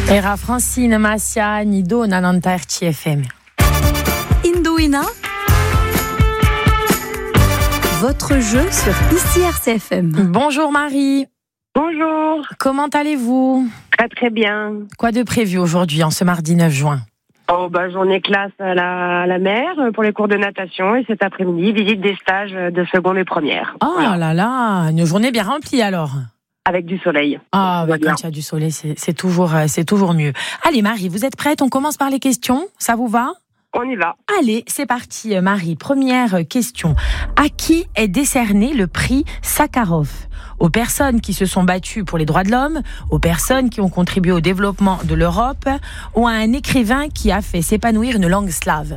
Era Francine Massia Nido Nananta RTFM. Indouina, votre jeu sur ici RCFM. Bonjour Marie. Bonjour. Comment allez-vous? Très très bien. Quoi de prévu aujourd'hui, en ce mardi 9 juin? Journée classe à la mer pour les cours de natation et cet après-midi, visite des stages de seconde et première. Voilà. Là là, une journée bien remplie alors. Avec du soleil. Quand il y a du soleil, c'est toujours mieux. Allez Marie, vous êtes prête? On commence par les questions, ça vous va? On y va. Allez, c'est parti Marie. Première question. À qui est décerné le prix Sakharov? Aux personnes qui se sont battues pour les droits de l'homme, aux personnes qui ont contribué au développement de l'Europe, ou à un écrivain qui a fait s'épanouir une langue slave?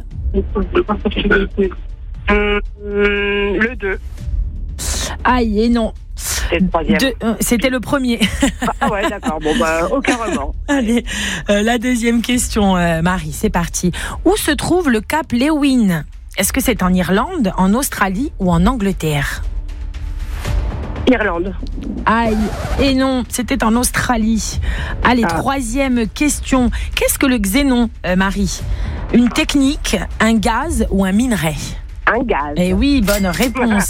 Le 2. Aïe, et non. C'est le troisième. C'était le premier. Ah ouais, d'accord. Aucun remords. Allez, la deuxième question, Marie, c'est parti. Où se trouve le cap Lewin? Est-ce que c'est en Irlande, en Australie ou en Angleterre? Irlande. Aïe, et non, c'était en Australie. Allez, troisième question. Qu'est-ce que le xénon, Marie? Une technique, un gaz ou un minerai? Un gaz. Eh oui, bonne réponse.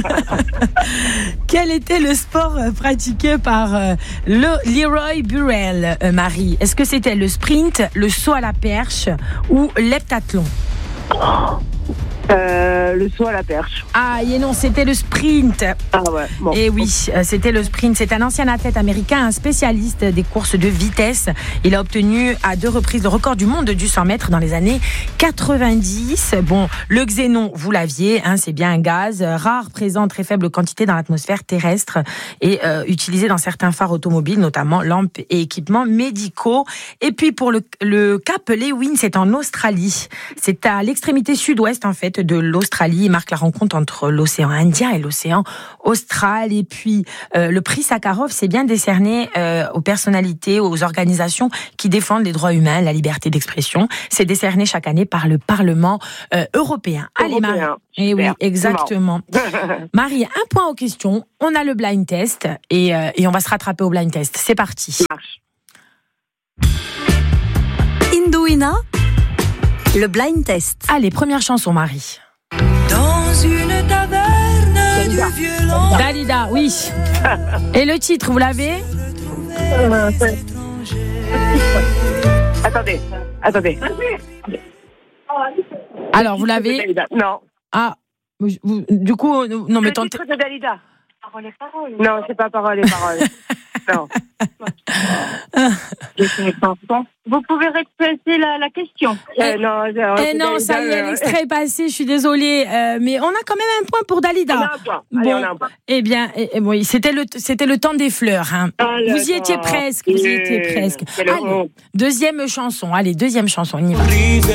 Quel était le sport pratiqué par Leroy Burrell, Marie? Est-ce que c'était le sprint, le saut à la perche ou l'heptathlon? Le saut à la perche. Ah, et non, c'était le sprint. Ah ouais. Bon. Et oui, c'était le sprint. C'est un ancien athlète américain, un spécialiste des courses de vitesse. Il a obtenu à 2 reprises le record du monde du 100 mètres dans les années 90. Bon, le xénon, vous l'aviez, c'est bien un gaz rare, présent en très faible quantité dans l'atmosphère terrestre et utilisé dans certains phares automobiles, notamment lampes et équipements médicaux. Et puis pour le cap Lewin, c'est en Australie. C'est à l'extrémité sud-ouest, en fait, de l'Australie. Il marque la rencontre entre l'océan Indien et l'océan Austral. Et puis, le prix Sakharov, c'est bien décerné aux personnalités, aux organisations qui défendent les droits humains, la liberté d'expression. C'est décerné chaque année par le Parlement européen. Allez, Marie. Et oui, exactement. Marie, un point aux questions. On a le blind test et on va se rattraper au blind test. C'est parti. Indouina, le blind test. Allez, première chanson, Marie. Dans une taverne du violon. Dalida, oui. Et le titre, vous l'avez? Attendez. Alors, vous l'avez? Non. Ah, du coup, non, mais Le titre de Dalida. Non, c'est pas Paroles et paroles. Non. Vous pouvez répéter la question. Non, ça y est, l'extrait est passé, je suis désolée. Mais on a quand même un point pour Dalida. On a un point. Eh bien, oui, c'était le temps des fleurs. Vous y étiez presque. Allez, deuxième chanson, on y va.